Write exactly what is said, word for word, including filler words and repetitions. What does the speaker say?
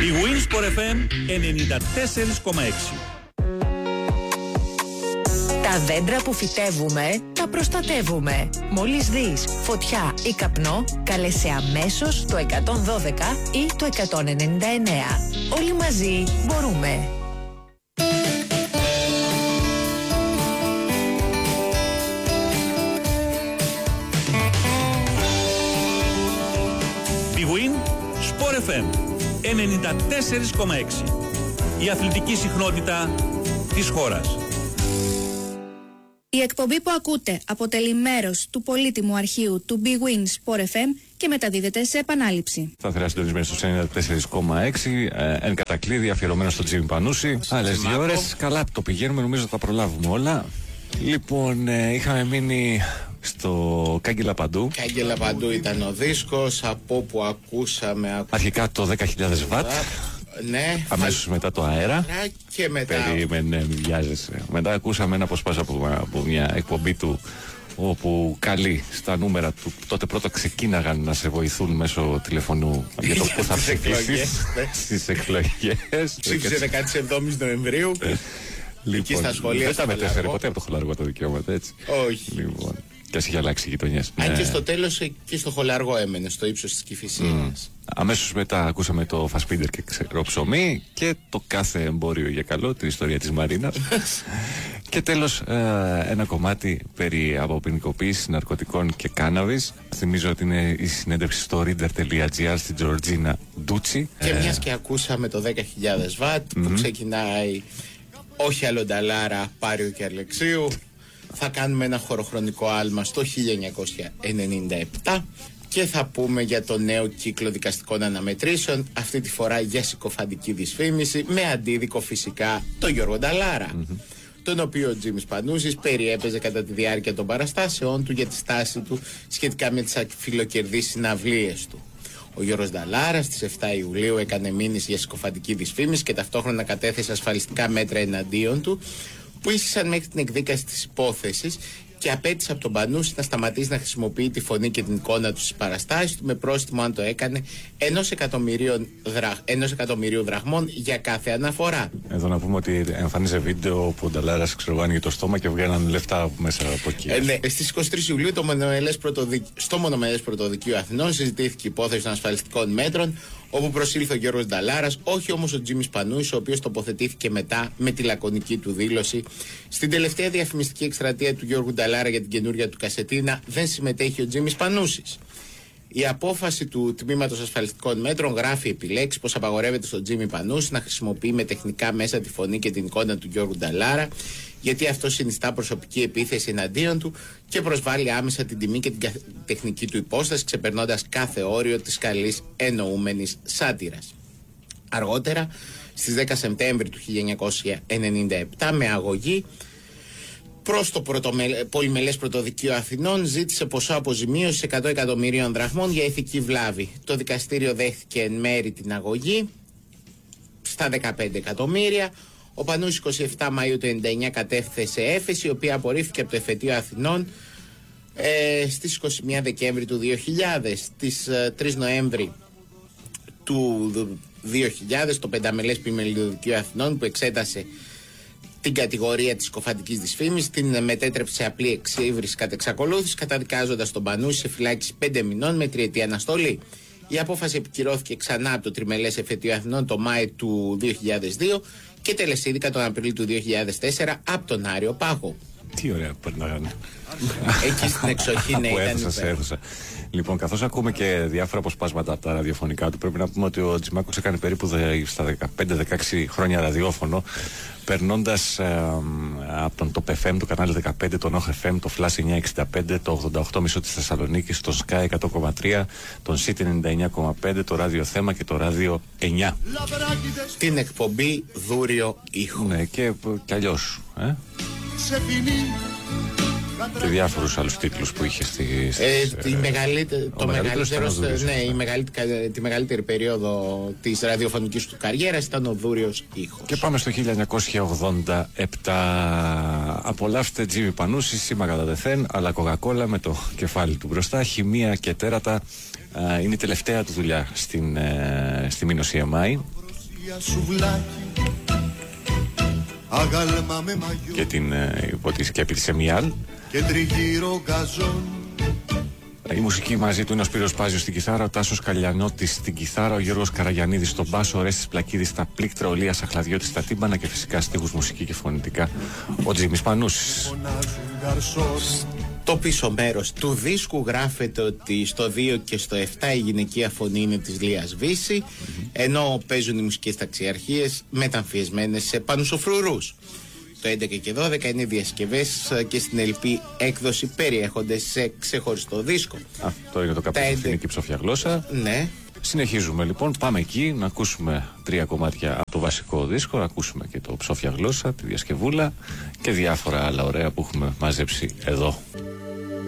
Η Winsport εφ εμ ενενήντα τέσσερα κόμμα έξι. Τα δέντρα που φυτεύουμε, τα προστατεύουμε. Μόλις δεις φωτιά ή καπνό, κάλεσε αμέσως το εκατόν δώδεκα ή το εκατόν ενενήντα εννέα. Όλοι μαζί μπορούμε. Η Winsport εφ εμ ενενήντα τέσσερα κόμμα έξι. Η αθλητική συχνότητα της χώρας. Η εκπομπή που ακούτε αποτελεί μέρος του πολύτιμου αρχείου του Big Win Sport εφ εμ και μεταδίδεται σε επανάληψη. Σταθερά συντονισμένη στους ενενήντα τέσσερα κόμμα έξι, ε, εν κατακλείδη αφιερωμένο στον Τζίμι Πανούση. Άλλες δύο ώρες, καλά το πηγαίνουμε, νομίζω θα τα προλάβουμε όλα. Λοιπόν, ε, είχαμε μείνει στο Κάγκελα Παντού. Κάγκελα Παντού ήταν ο δίσκος, από που ακούσαμε... Αρχικά το δέκα χιλιάδες βατ. Ναι, αμέσως μετά το αέρα. Και μετά. Περίμενε, μην βιάζεσαι. Μετά ακούσαμε ένα αποσπάσμα από, από μια εκπομπή του, όπου καλεί στα νούμερα του. Τότε πρώτα ξεκίναγαν να σε βοηθούν μέσω τηλεφωνού για το που θα ψηφίσεις στις εκλογές. Ψήφισε δεκαεπτά Νοεμβρίου. Λοιπόν, στα σχολεία. Δεν τα μετέφερε ποτέ από το χολαργό τα δικαιώματα, έτσι. Όχι. Λοιπόν, και ας είχε αλλάξει γειτονιές. Αν ναι. Και στο τέλος εκεί στο χολαργό έμενε, στο ύψος της Κηφισίας. Mm. Αμέσως μετά ακούσαμε το Φασπίντερ και ξερό ψωμί και το κάθε εμπόριο για καλό, την ιστορία της Μαρίνας. Και τέλος ε, ένα κομμάτι περί αποποινικοποίησης ναρκωτικών και κάναβης. Θυμίζω ότι είναι η συνέντευξη στο reader τελεία gr στην Τζορτζίνα Ντούτσι. Και ε, μιας και ακούσαμε το δέκα χιλιάδες βατ που mm-hmm. ξεκινάει όχι άλλο Νταλάρα, Πάριο και Αλεξίου. Θα κάνουμε ένα χωροχρονικό άλμα στο χίλια εννιακόσια ενενήντα επτά και θα πούμε για το νέο κύκλο δικαστικών αναμετρήσεων, αυτή τη φορά για συκοφαντική δυσφήμιση, με αντίδικο φυσικά το Γιώργο Νταλάρα, mm-hmm. τον οποίο ο Τζίμις Πανούσης περιέπαιζε κατά τη διάρκεια των παραστάσεών του για τη στάση του σχετικά με τις αφιλοκερδείς συναυλίες του. Ο Γιώργος Νταλάρας στις εφτά Ιουλίου έκανε μήνυση για συκοφαντική δυσφήμιση και ταυτόχρονα κατέθεσε ασφαλιστικά μέτρα εναντίον του, που ίσχυσαν μέχρι την εκδίκαση της υπόθεσης, και απέτησε από τον Πανούση να σταματήσει να χρησιμοποιεί τη φωνή και την εικόνα του στις παραστάσεις του, με πρόστιμο, αν το έκανε, ενός εκατομμυρίου, δραχ, ενός εκατομμυρίου δραχμών για κάθε αναφορά. Εδώ να πούμε ότι εμφανίζε βίντεο που ο Νταλάρας άνοιγε το στόμα και βγαίναν λεφτά μέσα από εκεί. Ε, ναι. Στις είκοσι τρεις Ιουλίου το μονομελές πρωτοδικ... στο Μονομελές Πρωτοδικείο Αθηνών συζητήθηκε η υπόθεση των ασφαλιστικών μέτρων, όπου προσήλθε ο Γιώργος Νταλάρας, όχι όμως ο Τζίμις Πανούσης, ο οποίος τοποθετήθηκε μετά με τη λακωνική του δήλωση: στην τελευταία διαφημιστική εκστρατεία του Γιώργου Νταλάρα για την καινούργια του κασετίνα δεν συμμετέχει ο Τζίμις Πανούσης. Η απόφαση του Τμήματος Ασφαλιστικών Μέτρων γράφει επιλέξει πως απαγορεύεται στον Τζίμι Πανούση να χρησιμοποιεί με τεχνικά μέσα τη φωνή και την εικόνα του Γιώργου Νταλάρα, γιατί αυτό συνιστά προσωπική επίθεση εναντίον του και προσβάλλει άμεσα την τιμή και την τεχνική του υπόσταση, ξεπερνώντας κάθε όριο της καλής εννοούμενης σάτυρας. Αργότερα, στις δέκα Σεπτέμβρη του χίλια εννιακόσια ενενήντα επτά, με αγωγή προς το πρωτομελ... Πολυμελές Πρωτοδικείο Αθηνών, ζήτησε ποσό αποζημίωσης εκατό εκατομμυρίων δραχμών για ηθική βλάβη. Το δικαστήριο δέχθηκε εν μέρη την αγωγή στα δεκαπέντε εκατομμύρια. Ο Πανούσης εικοστή εβδόμη Μαΐου του ενενήντα εννέα κατέθεσε έφεση, η οποία απορρίφθηκε από το Εφετείο Αθηνών ε, στις είκοσι μία Δεκέμβρη του δύο χιλιάδες. Στις ε, τρεις Νοέμβρη του δύο χιλιάδες το πενταμελές Πρωτοδικείο Αθηνών, που εξέτασε την κατηγορία της συκοφαντικής δυσφήμισης, την μετέτρεψε σε απλή εξύβριση κατ' εξακολούθηση, καταδικάζοντας τον Πανούση σε φυλάκιση πέντε μηνών με τριετή αναστολή. Η απόφαση επικυρώθηκε ξανά από το τριμελές Εφετείο Αθηνών το Μάη του δύο χιλιάδες δύο και τελεσίδικα τον Απρίλιο του δύο χιλιάδες τέσσερα από τον Άριο Πάγο. Τι ωραία που περνάγανε. Εκεί στην εξοχή, ναι, ήταν υπέροχο. Λοιπόν, καθώς ακούμε και διάφορα αποσπάσματα από τα ραδιοφωνικά του, πρέπει να πούμε ότι ο Τζιμάκος έκανε περίπου στα δεκαπέντε δεκαέξι χρόνια ραδιόφωνο, περνώντας ε, από τον Top εφ εμ, το κανάλι δεκαπέντε, τον Όχ εφ εμ, το Flash εννιακόσια εξήντα πέντε, το ογδόντα οκτώ κόμμα τρία της Θεσσαλονίκης, τον Sky εκατό κόμμα τρία, τον City ενενήντα εννέα κόμμα πέντε, το Ράδιο Θέμα και το Ράδιο εννιά. Την εκπομπή Δούριο Ήχο. Ναι, και, και αλλιώς. Ε? Και διάφορους άλλους τίτλους που είχε στη, ε, τη μεγαλύτερη, το μεγαλύτερο, ναι, η μεγαλύτερη, τη μεγαλύτερη περίοδο της ραδιοφωνικής του καριέρας ήταν ο Δούριος Ήχος. Και πάμε στο χίλια εννιακόσια ογδόντα επτά. Απολαύστε Τζίμι Πανούση, σήμα κατά τεθέν, αλλά κοκακόλα με το κεφάλι του μπροστά, χημεία και τέρατα. Είναι η τελευταία του δουλειά στην, στη Μήνος ι εμ άι. Και την ε, υποτίθεται και επί της Εμιάλ. Και τριγύρω γκαζόν. Η μουσική μαζί του είναι ο Σπύρος Πάζιος στην κιθάρα, ο Τάσος Καλιανότης στην κιθάρα, ο Γιώργος Καραγιαννίδης στον μπάσο, ο Ρέστης Πλακίδης στα πλήκτρα, ο Λίας Αχλαδιώτης στα τύμπανα και φυσικά στίχους, μουσική και φωνητικά ο Τζίμις Πανούσης. Το πίσω μέρος του δίσκου γράφεται ότι στο δύο και στο επτά η γυναικεία φωνή είναι της Λίας Βύση, mm-hmm. ενώ παίζουν οι μουσικές ταξιαρχίες μεταμφιεσμένες σε πανουσοφρουρούς. Το έντεκα και δώδεκα είναι οι διασκευές και στην ελ πι έκδοση περιέχονται σε ξεχωριστό δίσκο. Αυτό είναι το Καπιτοφινική ψόφια γλώσσα. Ναι. Συνεχίζουμε λοιπόν, πάμε εκεί να ακούσουμε τρία κομμάτια από το βασικό δίσκο, να ακούσουμε και το ψόφια γλώσσα, τη διασκευούλα και διάφορα άλλα ωραία που έχουμε μαζέψει εδώ.